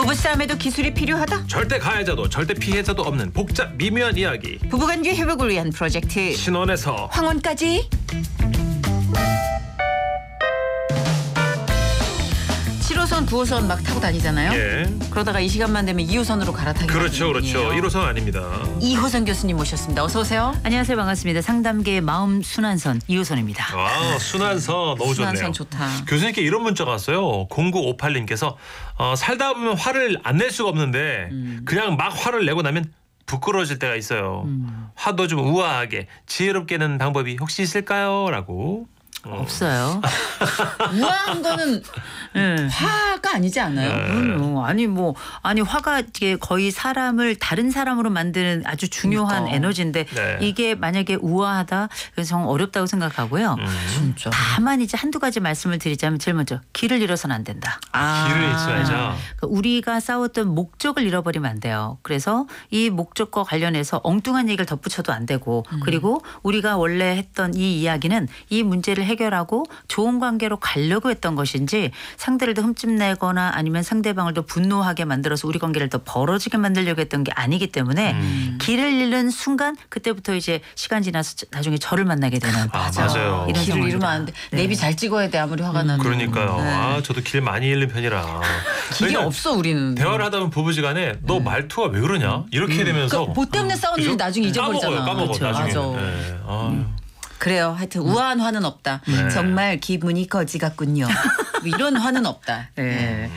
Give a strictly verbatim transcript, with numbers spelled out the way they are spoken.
부부싸움에도 기술이 필요하다. 절대 가해자도 절대 피해자도 없는 복잡 미묘한 이야기. 부부관계 회복을 위한 프로젝트 신혼에서 황혼까지. 칠 호선, 구 호선 막 타고 다니잖아요. 예. 그러다가 이 시간만 되면 이 호선으로 갈아타기. 그렇죠, 그렇죠. 일 호선 아닙니다. 이 호선 교수님 모셨습니다. 어서 오세요. 안녕하세요. 반갑습니다. 상담계의 마음 순환선 이호선입니다. 와, 순환선 너무 좋네요. 순환선 좋다. 교수님께 이런 문자가 왔어요. 공구오팔님께서 어, 살다 보면 화를 안 낼 수가 없는데 음. 그냥 막 화를 내고 나면 부끄러워질 때가 있어요. 음. 화도 좀 우아하게 지혜롭게 내는 방법이 혹시 있을까요? 라고. 어. 없어요. 우아한 거는 네. 화가 아니지 않아요? 네. 그럼요. 아니 뭐 아니 화가 이게 거의 사람을 다른 사람으로 만드는 아주 중요한 그러니까. 에너지인데 네. 이게 만약에 우아하다 그래서 정말 어렵다고 생각하고요. 음. 진짜. 다만 이제 한두 가지 말씀을 드리자면 제일 먼저 길을 잃어서는 안 된다. 아. 길을 잃어야죠. 그러니까 우리가 싸웠던 목적을 잃어버리면 안 돼요. 그래서 이 목적과 관련해서 엉뚱한 얘기를 덧붙여도 안 되고 음. 그리고 우리가 원래 했던 이 이야기는 이 문제를 해결하고 좋은 관계로 가려고 했던 것인지 상대를 더 흠집내거나 아니면 상대방을 더 분노하게 만들어서 우리 관계를 더 벌어지게 만들려고 했던 게 아니기 때문에 음. 길을 잃는 순간 그때부터 이제 시간 지나서 나중에 저를 만나게 되는 아, 맞아요. 이런 길을 잃으면 안 돼. 네. 내비 잘 찍어야 돼. 아무리 화가 나면. 그러니까요. 네. 아, 저도 길 많이 잃는 편이라. 길이 그러니까 없어 우리는. 대화를 하다 보면 부부지간에 너 말투가 왜 그러냐? 이렇게 되면서 그 뭐 때문에 싸우는지 그죠? 나중에 잊어버리잖아. 까먹어요, 까먹어 그렇죠. 나중에는. 맞아. 네. 아. 그래요. 하여튼 우아한 화는 없다. 네. 정말 기분이 거지 같군요. 뭐 이런 화는 없다. 네.